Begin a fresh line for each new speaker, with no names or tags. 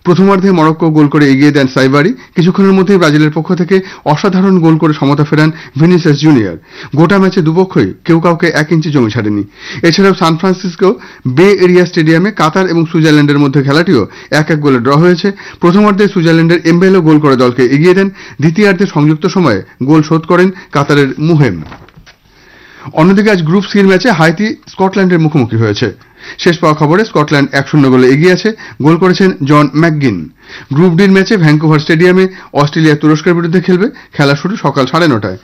প্রথমার্ধে মরক্কো গোল করে এগিয়ে দেন সাইবারি। কিছুক্ষণের মধ্যেই ব্রাজিলের পক্ষ থেকে অসাধারণ গোল করে সমতা ফেরান ভিনিসিয়াস জুনিয়র। গোটা ম্যাচে দুপক্ষই কেউ কাউকে 1 ইঞ্চি জমি ছাড়েনি। এছাড়াও সান ফ্রান্সিসকো বে এরিয়া স্টেডিয়ামে কাতার এবং সুইজারল্যান্ডের মধ্যে খেলাটিও 1-1 গোলে ড্র হয়েছে। প্রথমার্ধে সুইজারল্যান্ডের এমবেলো গোল করে দলকে এগিয়ে দেন। দ্বিতীয়ার্ধে সংযুক্ত সময়ে গোল শোধ করেন কাতারের মুহেম। অন্যদিকে আজ গ্রুপ সির ম্যাচে হাইতি স্কটল্যান্ডের মুখোমুখি হয়েছে। শেষ পাওয়া খবরে স্কটল্যান্ড 1-0 গোলে এগিয়ে আছে। গোল করেছেন জন ম্যাকগিন। গ্রুপ ডির ম্যাচে ভ্যাঙ্কুভার স্টেডিয়ামে অস্ট্রেলিয়া তুরস্কের বিরুদ্ধে খেলবে। খেলা শুরু সকাল 9:30টায়।